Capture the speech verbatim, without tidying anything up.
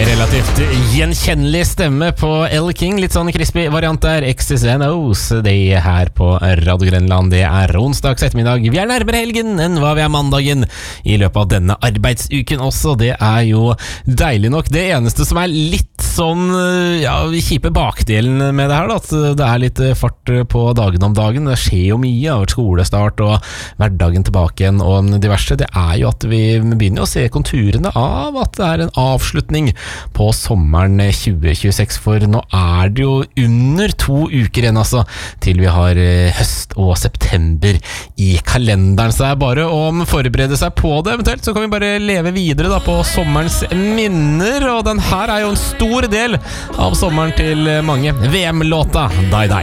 Relativt gjenkjennelig stemme på L. King. Litt sånn crispy variant der. X's and O's. Det er her på Radio Grenland. Det er onsdags ettermiddag. Vi er nærmere helgen enn hva vi er mandagen i løpet av denne arbeidsuken også. Det er jo deilig nok. Det eneste som er litt sånn, ja, kjipe bakdelen med det her, da, at det er litt fart på dagen om dagen. Det skjer jo mye av skolestart og hverdagen tilbake igjen og diverse. Det er jo at vi begynner å se konturene av at det er en avslutning på sommeren tjue tjueseks, for nå er det jo under to uker igjen altså, til vi har høst og september i kalenderen, så er det bare å forberede seg på det. Eventuelt så kan vi bare leve videre da på sommerens minner, og den her er jo en stor del av sommeren til mange. V M-låta Die Die.